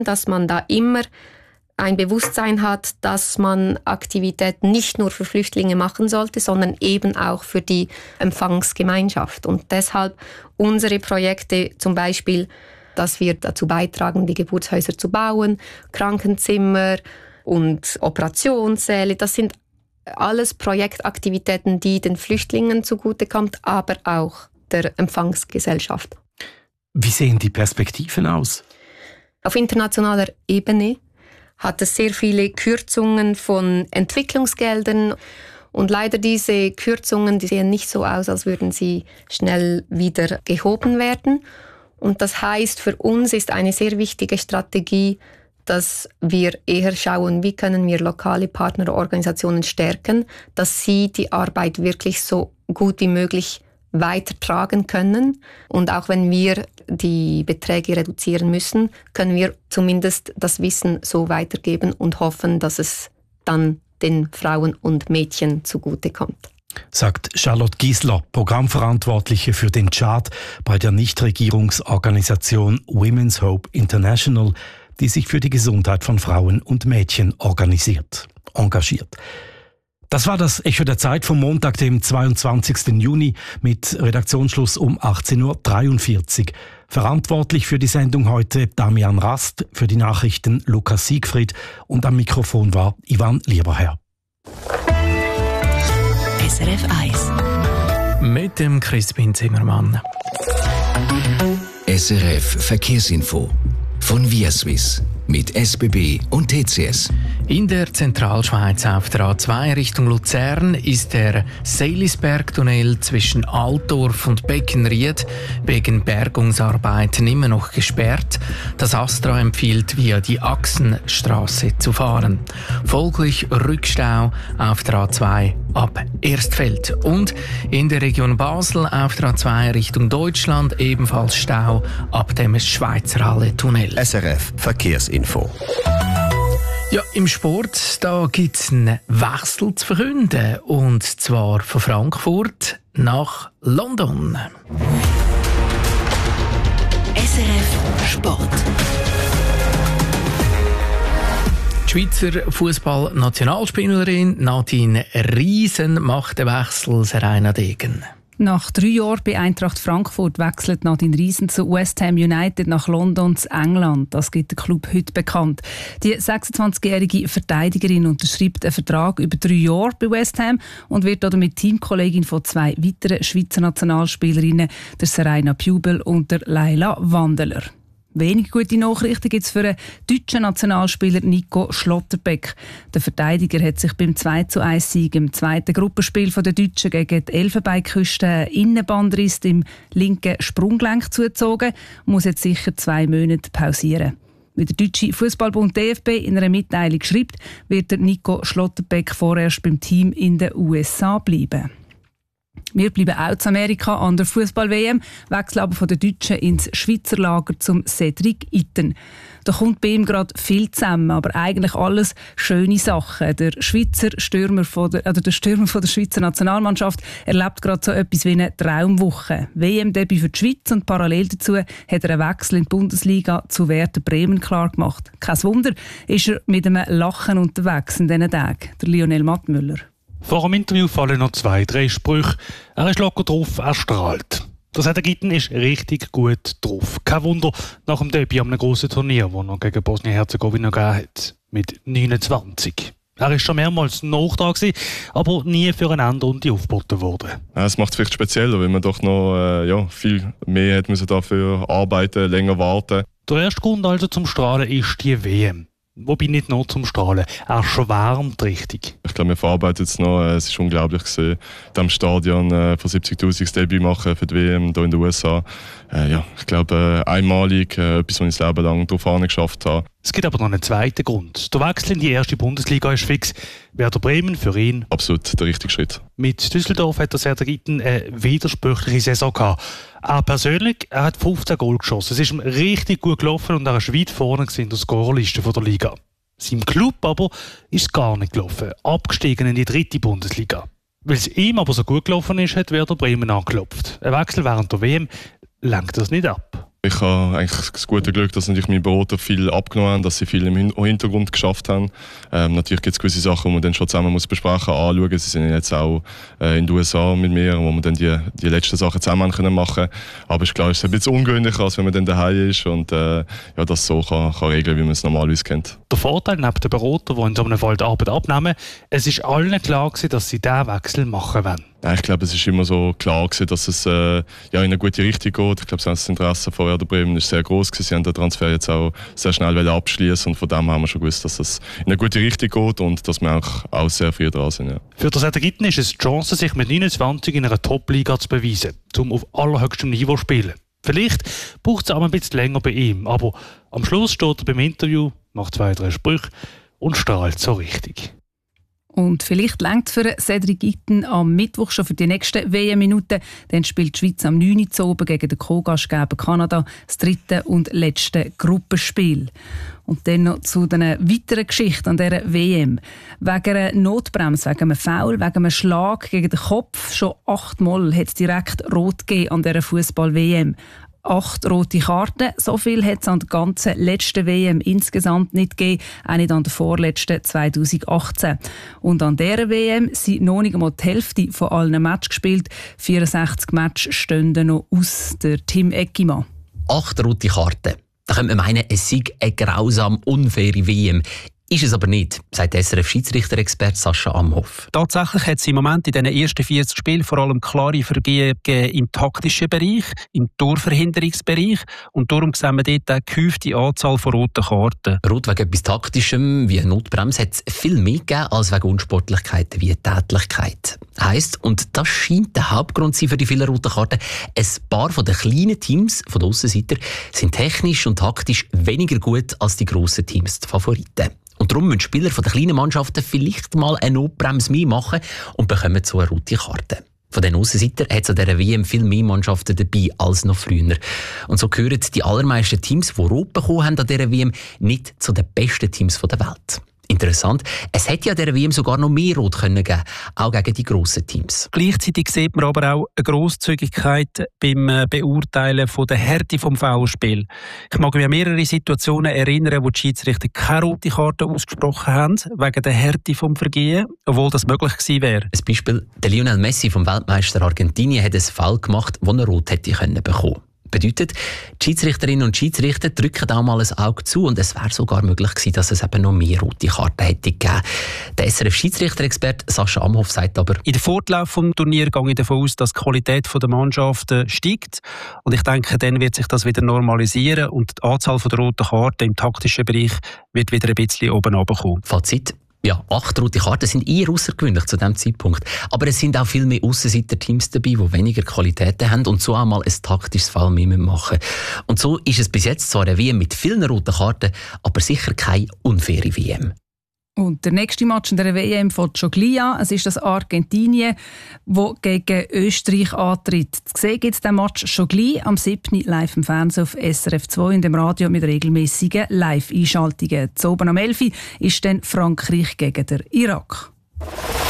dass man da immer ein Bewusstsein hat, dass man Aktivitäten nicht nur für Flüchtlinge machen sollte, sondern eben auch für die Empfangsgemeinschaft. Und deshalb unsere Projekte zum Beispiel, dass wir dazu beitragen, die Geburtshäuser zu bauen, Krankenzimmer und Operationssäle, das sind alles Projektaktivitäten, die den Flüchtlingen zugutekommt, aber auch der Empfangsgesellschaft. Wie sehen die Perspektiven aus? Auf internationaler Ebene hat es sehr viele Kürzungen von Entwicklungsgeldern. Und leider diese Kürzungen, die sehen nicht so aus, als würden sie schnell wieder gehoben werden. Und das heißt, für uns ist eine sehr wichtige Strategie, dass wir eher schauen, wie können wir lokale Partnerorganisationen stärken, dass sie die Arbeit wirklich so gut wie möglich weitertragen können. Und auch wenn wir die Beträge reduzieren müssen, können wir zumindest das Wissen so weitergeben und hoffen, dass es dann den Frauen und Mädchen zugutekommt. Sagt Charlotte Giesler, Programmverantwortliche für den Tschad bei der Nichtregierungsorganisation Women's Hope International, die sich für die Gesundheit von Frauen und Mädchen engagiert. Das war das Echo der Zeit vom Montag, dem 22. Juni mit Redaktionsschluss um 18.43 Uhr. Verantwortlich für die Sendung heute Damian Rast, für die Nachrichten Lukas Siegfried und am Mikrofon war Ivan Lieberherr. SRF 1 mit dem Crispin Zimmermann. SRF Verkehrsinfo von ViaSwiss mit SBB und TCS. In der Zentralschweiz auf der A2 Richtung Luzern ist der Seilisberg-Tunnel zwischen Altdorf und Beckenried wegen Bergungsarbeiten immer noch gesperrt. Das ASTRA empfiehlt, via die Achsenstraße zu fahren. Folglich Rückstau auf der A2 ab Erstfeld. Und in der Region Basel auf der A2 Richtung Deutschland ebenfalls Stau ab dem Schweizerhalle-Tunnel. SRF Verkehrsinfo. Ja, im Sport, da gibt es einen Wechsel zu verkünden. Und zwar von Frankfurt nach London. SRF Sport. Die Schweizer Fußball-Nationalspielerin Nadine Riesen macht den Wechsel zu Serena Degen. Nach 3 Jahren bei Eintracht Frankfurt wechselt Nadine Riesen zu West Ham United nach London zu England. Das gibt der Club heute bekannt. Die 26-jährige Verteidigerin unterschreibt einen Vertrag über 3 Jahre bei West Ham und wird damit Teamkollegin von 2 weiteren Schweizer Nationalspielerinnen, der Serena Pubel und der Laila Wandeler. Wenig gute Nachrichten gibt es für den deutschen Nationalspieler Nico Schlotterbeck. Der Verteidiger hat sich beim 2:1-Sieg im zweiten Gruppenspiel der Deutschen gegen die Elfenbeinküste einen Innenbandriss im linken Sprunggelenk zugezogen und muss jetzt sicher 2 Monate pausieren. Wie der deutsche Fußballbund DFB in einer Mitteilung schreibt, wird der Nico Schlotterbeck vorerst beim Team in den USA bleiben. Wir bleiben auch zu Amerika an der Fußball-WM, wechseln aber von den Deutschen ins Schweizer Lager zum Cedric Itten. Da kommt bei ihm gerade viel zusammen, aber eigentlich alles schöne Sachen. Der Stürmer von der Schweizer Nationalmannschaft erlebt gerade so etwas wie eine Traumwoche. WM-Debüt für die Schweiz und parallel dazu hat er einen Wechsel in die Bundesliga zu Werder Bremen klargemacht. Kein Wunder, ist er mit einem Lachen unterwegs in diesen Tagen. Der Lionel Mattmüller. Vor dem Interview fallen noch 2, 3 Sprüche. Er ist locker drauf, er strahlt. Der Cedric Itten ist richtig gut drauf. Kein Wunder nach dem Debüt an einem grossen Turnier, das er gegen Bosnien-Herzegowina gegeben hat. Mit 29. Er war schon mehrmals noch da gewesen, aber nie für eine Endrunde aufgeboten worden. Ja, es macht es vielleicht spezieller, weil man doch noch viel mehr hat müssen dafür arbeiten, länger warten. Der erste Grund also zum Strahlen ist die WM. Wobei nicht nur zum Strahlen, er schwärmt richtig. Ich glaube, wir verarbeiten es noch. Es ist unglaublich gesehen, am Stadion von 70'000 das Debüt machen für die WM hier in den USA. Ich glaube, einmalig, etwas, was ich das Leben lang darauf geschafft habe. Es gibt aber noch einen zweiten Grund. Der Wechsel in die erste Bundesliga ist fix. Werder Bremen für ihn absolut der richtige Schritt. Mit Düsseldorf hat der Cedric Itten eine widersprüchliche Saison gehabt. Er persönlich, er hat 15 Goal geschossen. Es ist ihm richtig gut gelaufen und er ist weit vorne in der Scorerliste der Liga. Seinem Club aber ist es gar nicht gelaufen. Abgestiegen in die 3. Bundesliga. Weil es ihm aber so gut gelaufen ist, hat Werder Bremen angeklopft. Ein Wechsel während der WM lenkt das nicht ab. Ich habe eigentlich das gute Glück, dass natürlich meine Berater viel abgenommen haben, dass sie viel im Hintergrund geschafft haben. Natürlich gibt es gewisse Sachen, die man dann schon zusammen muss besprechen, anschauen. Sie sind jetzt auch in den USA mit mir, wo man dann die letzten Sachen zusammen machen können. Aber ist klar, es ist ein bisschen ungewöhnlicher, als wenn man dann daheim ist und das so kann regeln, wie man es normalerweise kennt. Der Vorteil neben den Beratern, die in so einem Fall die Arbeit abnehmen, es ist allen klar gewesen, dass sie diesen Wechsel machen wollen. Ja, ich glaube, es ist immer so klar gewesen, dass es in eine gute Richtung geht. Ich glaube, das Interesse von Werder Bremen ist sehr groß gewesen. Sie haben den Transfer jetzt auch sehr schnell abschließen und von dem haben wir schon gewusst, dass es in eine gute Richtung geht und dass wir auch sehr früh dran sind. Ja. Für den Satelliten ist es die Chance, sich mit 29 in einer Top-Liga zu beweisen, um auf allerhöchstem Niveau zu spielen. Vielleicht braucht es auch ein bisschen länger bei ihm, aber am Schluss steht er beim Interview, macht 2-3 Sprüche und strahlt so richtig. Und vielleicht reicht es für Cedric Itten am Mittwoch schon für die nächsten WM-Minuten. Dann spielt die Schweiz am 9. Uhr oben gegen den Co-Gastgeber Kanada das 3. und letzte Gruppenspiel. Und dann noch zu den weiteren Geschichten an dieser WM. Wegen einer Notbremse, wegen einem Foul, wegen einem Schlag gegen den Kopf. Schon 8-mal hat es direkt rot gegeben an dieser Fußball-WM. 8 rote Karten. So viel hat es an der ganzen letzten WM insgesamt nicht gegeben, auch nicht an der vorletzten 2018. Und an dieser WM sind noch nicht einmal die Hälfte von allen Matches gespielt. 64 Matches stehen noch aus. Der Tim Eckimann. 8 rote Karten. Da könnte man meinen, es sei eine grausam unfaire WM. Ist es aber nicht, sagt der SRF-Schiedsrichter-Experte Sascha Amhoff. Tatsächlich hat es im Moment in diesen ersten 40 Spielen vor allem klare Vergehen im taktischen Bereich, im Torverhinderungsbereich. Und darum sehen wir dort eine gehäufte Anzahl von roten Karten. Rot wegen etwas Taktischem wie eine Notbremse hat es viel mehr gegeben als wegen Unsportlichkeiten wie Tätlichkeit. Heisst, und das scheint der Hauptgrund zu sein für die vielen roten Karten, ein paar von den kleinen Teams, von den Aussenseiter, sind technisch und taktisch weniger gut als die grossen Teams, die Favoriten. Und darum müssen Spieler von den kleinen Mannschaften vielleicht mal eine Notbremse mehr machen und bekommen so eine rote Karte. Von den Aussenseitern hat es an dieser WM viel mehr Mannschaften dabei als noch früher. Und so gehören die allermeisten Teams, die rot bekommen haben an dieser WM, nicht zu den besten Teams der Welt. Interessant, es hätte ja an dieser WM sogar noch mehr Rot geben können, auch gegen die grossen Teams. Gleichzeitig sieht man aber auch eine Grosszügigkeit beim Beurteilen von der Härte des Foulspiels. Ich mag mich an mehrere Situationen erinnern, wo die Schiedsrichter keine rote Karte ausgesprochen haben, wegen der Härte des Vergehens, obwohl das möglich gewesen wäre. Ein Beispiel, der Lionel Messi vom Weltmeister Argentinien hat ein Foul gemacht, das er rot hätte bekommen können. Bedeutet, die Schiedsrichterinnen und Schiedsrichter drücken auch mal ein Auge zu und es wäre sogar möglich gewesen, dass es eben noch mehr rote Karten hätte gegeben. Der SRF-Schiedsrichter-Experte Sascha Amhoff sagt aber: In der Fortlauf des Turniers gehe ich davon aus, dass die Qualität der Mannschaften steigt. Und ich denke, dann wird sich das wieder normalisieren und die Anzahl der roten Karten im taktischen Bereich wird wieder ein bisschen oben runterkommen. Fazit: Ja, 8 rote Karten sind eher außergewöhnlich zu diesem Zeitpunkt. Aber es sind auch viel mehr Aussenseiter-Teams dabei, die weniger Qualitäten haben und so einmal ein taktisches Fall mehr machen müssen. Und so ist es bis jetzt zwar eine WM mit vielen roten Karten, aber sicher keine unfaire WM. Und der nächste Match in der WM fängt schon gleich an. Es ist das Argentinien, das gegen Österreich antritt. Zu sehen gibt es den Match schon gleich am 7. live im Fernsehen auf SRF 2 und im Radio mit regelmäßigen Live-Einschaltungen. Zu oben am 11. ist dann Frankreich gegen den Irak.